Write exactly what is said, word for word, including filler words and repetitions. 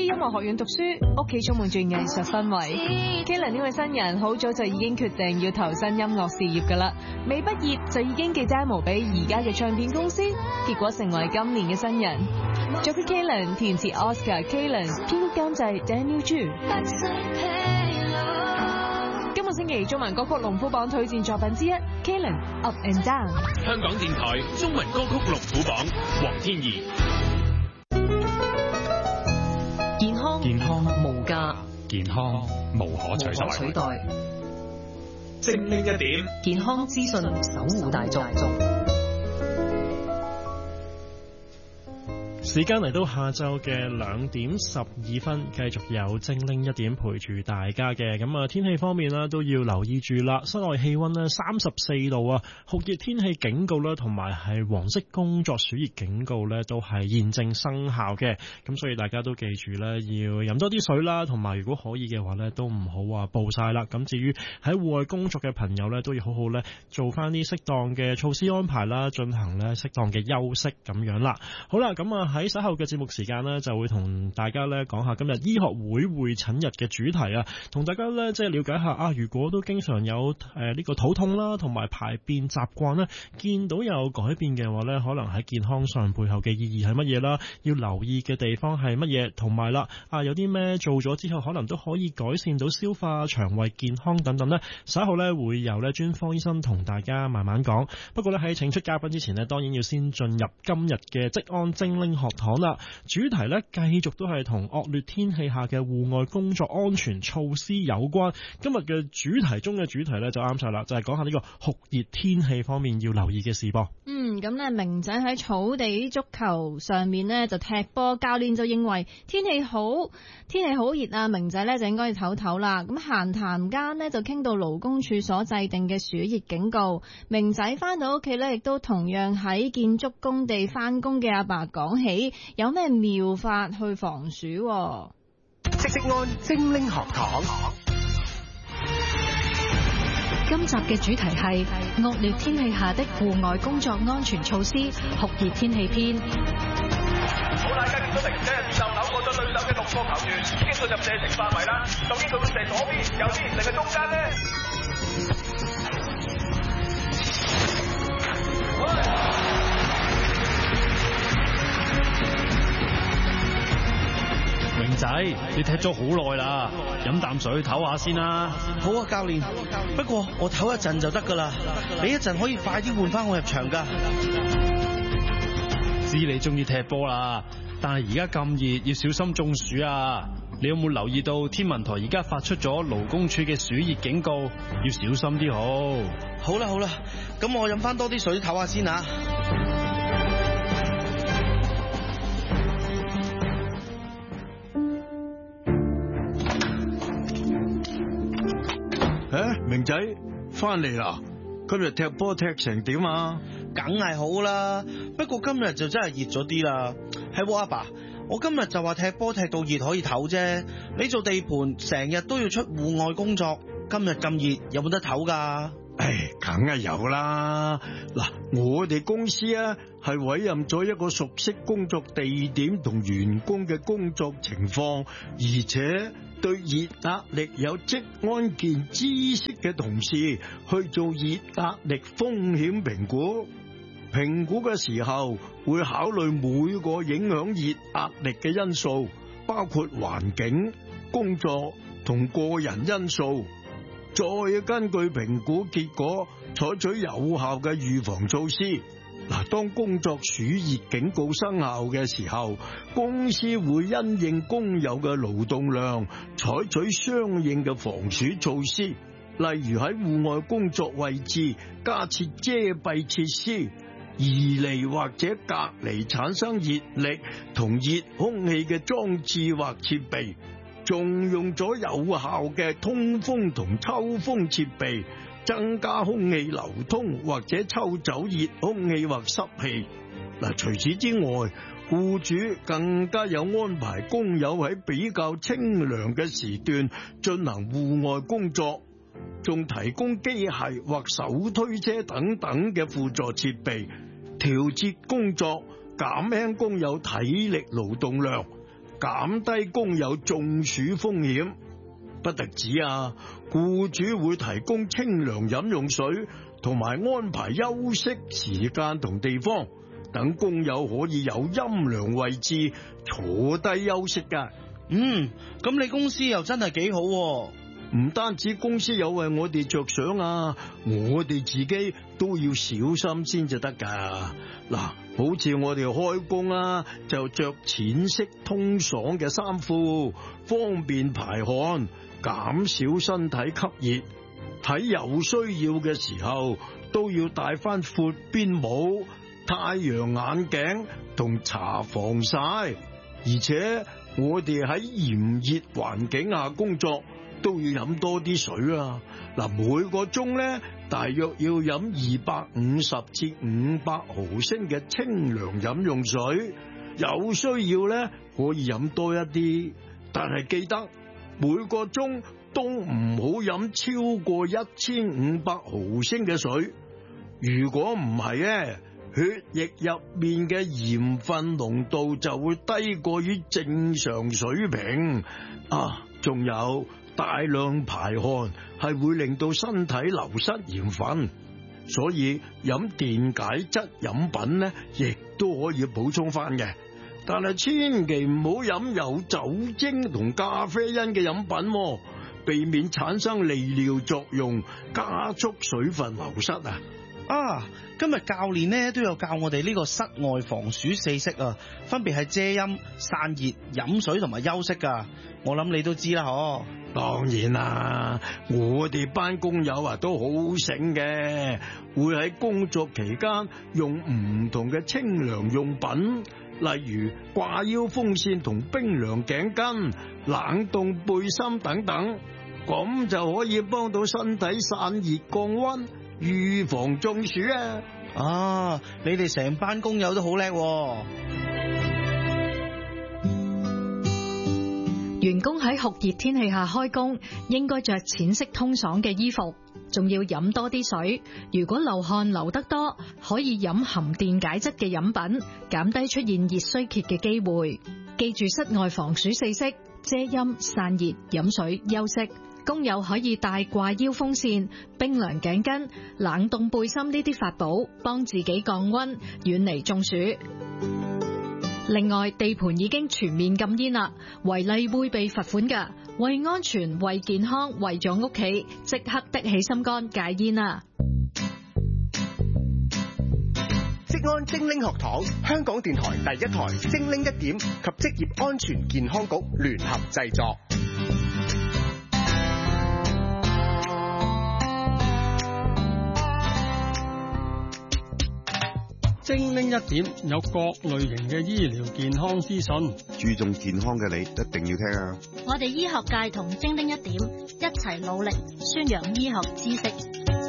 音樂學院讀書，屋企充滿住藝術氛圍。Kalen 呢位新人好早就已經決定要投身音樂事業㗎啦，未畢業就已經寄 demo 俾而家嘅唱片公司，結果成為今年嘅新人。作曲 Kalen， 填詞 Oscar Kalen， 編曲監製 Daniel Chu。今個星期中文歌曲龍虎榜推薦作品之一 Kalen Up and Down。 香港電台中文歌曲龍虎榜，黃天怡。 健康健康無價， 健康無可取代。 取代精靈一點， 健康資訊守護大眾。 時間嚟到下晝嘅兩點十二分，繼續有精靈一點陪住大家嘅。咁啊，天氣方面呢都要留意住啦。室內氣溫呢三十四度啊，酷熱天氣警告啦，同埋係黃色工作暑熱警告呢都係現正生效嘅。咁所以大家都記住呢，要飲多啲水啦，同埋如果可以嘅話呢，都唔好話暴曬啦。咁至於喺戶外工作嘅朋友呢，都要好好呢做翻啲適當嘅措施安排啦，進行呢適當嘅休息咁樣啦。好啦，咁啊喺稍後嘅節目時間呢，就會同大家咧講下今日醫學會會診日嘅主題啊，同大家咧即係了解下啊，如果都經常有誒呢、呃這個肚痛啦，同埋排便習慣咧，見到有改變嘅話咧，可能喺健康上背後嘅意義係乜嘢啦？要留意嘅地方係乜嘢？同埋啦啊，有啲咩做咗之後，可能都可以改善到消化、腸胃健康等等呢。稍後咧會由咧專科醫生同大家慢慢講。不過咧喺請出嘉賓之前呢，當然要先進入今日嘅職安精靈學堂啦。主題咧繼續都係同惡劣天氣下嘅戶外工作安全措施有關。今日嘅主題中嘅主題咧就啱晒啦，就係、是、講下呢個酷熱天氣方面要留意嘅事噃。 嗯，咁咧明仔喺草地足球上面呢就踢波，教練就認為天氣好天氣好熱啊，明仔咧就應該要唞唞啦。咁閒談間呢就傾到勞工處所制定嘅暑熱警告，明仔翻到屋企咧亦都同樣喺建築工地翻工嘅阿爸講起有咩妙法去防暑。 職安精靈學堂今集嘅主題係惡劣天氣下的戶外工作安全措施酷熱天氣篇。 好，大家見到明仔啊，自就扭過咗對手嘅六個球員，已經進入射程範圍啦。究竟佢會射左邊、右邊定係中間呢？ 明仔，你踢咗好耐啦，飲啖水唞下先啦。 好啊，教練。不過我唞一陣就得噶啦，你一陣可以快啲換翻我入場噶。 知你中意踢波啦，但係而家咁熱，要小心中暑啊！你有冇留意到天文台而家發出咗勞工處嘅暑熱警告，要小心啲好。 好啦好啦，咁我飲翻多啲水唞下先啊。 誒，明仔翻嚟啦！今日踢波踢成點啊？ 梗係好啦，不過今日就真係熱咗啲啦。係喎，阿爸，我今日就話踢波踢到熱可以唞啫。你做地盤成日都要出戶外工作，今日咁熱有冇得唞噶？ 唉，梗係有啦。嗱，我哋公司啊係委任咗一個熟悉工作地點同員工嘅工作情況，而且對熱壓力有職安健知識嘅同事去做熱壓力風險評估。評估嘅時候會考慮每個影響熱壓力嘅因素，包括環境、工作同個人因素，再根據評估結果採取有效嘅預防措施。嗱，當工作暑熱警告生效嘅時候，公司會因應工友嘅勞動量，採取相應嘅防暑措施，例如喺戶外工作位置加設遮蔽設施，移離或者隔離產生熱力同熱空氣嘅裝置或設備，仲用咗有效嘅通風同抽風設備，增加空氣流通或者抽走熱空氣或濕氣。嗱，除此之外，僱主更加有安排工友喺比較清涼嘅時段進行戶外工作，仲提供機械或手推車等等嘅輔助設備，調節工作，減輕工友體力勞動量。 減低工友中暑風險。不特止啊，僱主會提供清涼飲用水，同埋安排休息時間同地方，等工友可以有陰涼位置坐低休息噶。 嗯，咁你公司又真係幾好喎。 唔單止公司有為我哋着想啊，我哋自己都要小心先至得噶。嗱，好似我哋開工啊，就着淺色通爽嘅衫褲，方便排汗，減少身體吸熱。喺有需要嘅時候，都要戴翻闊邊帽、太陽眼鏡同搽防曬。而且我哋喺炎熱環境下工作，都要飲多啲水啊！嗱，每個鐘咧，大約要飲二百五十至五百毫升嘅清涼飲用水。有需要咧，可以飲多一啲，但係記得每個鐘都唔好飲超過一千五百毫升嘅水。如果唔係咧，血液入面嘅鹽分濃度就會低過於正常水平啊！仲有大量排汗係會令到身體流失鹽分，所以飲電解質飲品咧，亦都可以補充翻嘅。但係千祈唔好飲有酒精同咖啡因嘅飲品，避免產生利尿作用，加速水分流失啊！ 啊，今日教練咧都有教我哋呢個室外防暑四式啊，分別係遮陰、散熱、飲水同埋休息噶。我諗你都知啦，嗬？ 當然啦，我哋班工友啊都好醒嘅，會喺工作期間用唔同嘅清涼用品，例如掛腰風扇同冰涼頸巾、冷凍背心等等，咁就可以幫到身體散熱降溫，預防中暑啊！ 啊，你哋成班工友都好叻喎。 員工喺酷熱天氣下開工，應該着淺色通爽嘅衣服，仲要飲多啲水。如果流汗流得多，可以飲含電解質嘅飲品，減低出現熱衰竭嘅機會。記住室外防暑四式：遮陰、散熱、飲水、休息。工友可以帶掛腰風扇、冰涼頸巾、冷凍背心呢啲法寶，幫自己降溫，遠離中暑。另外，地盤已經全面禁煙啦，違例會被罰款㗎。為安全、為健康、為咗屋企，即刻的起心肝戒煙啦！ 職安精靈學堂，香港電台第一台精靈一點及職業安全健康局聯合製作。 精靈一點有各類型嘅醫療健康資訊， 注重健康嘅你一定要聽啊！ 我哋醫學界同精靈一點一齊努力宣揚醫學知識。